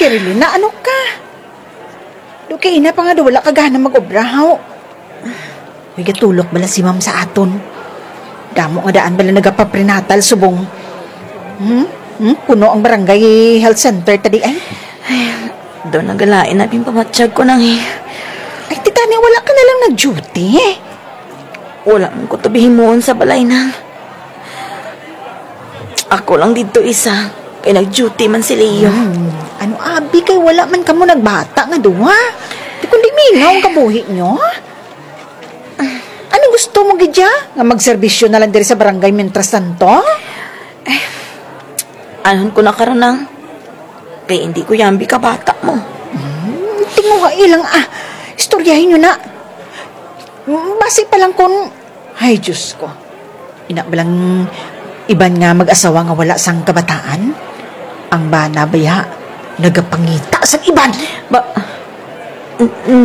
Sherilyn, na ano ka? Duki ina pa nga do, wala ka gana mag-obrahaw. Uy, gatulok bala si ma'am sa aton. Damo nga daan bala nagapaprenatal subong. Puno ang barangay health center tadi ay. Doon nagalain na pamatyag ko nang Ay, titani, wala ka na lang nag-duty eh. wala man ko tabihin moon sa balay na. Ako lang dito isa, kay nag-duty man si Leo. Ano, abi, kay wala man ka mo nagbata nga duha. Di kundi mingaw ang kabuhi nyo. Ano gusto mo, Gidya? Nga magserbisyo na lang diri sa barangay mientras tanto? Anon ko na karanang, kay hindi ko yambi ka bata mo. Tingo ka ilang, istoryahin nyo na. Basi pa lang kung, ay Diyos ko, inabalang iban nga mag-asawa nga wala sang kabataan. Ang bana baya, nagapangita sa iban.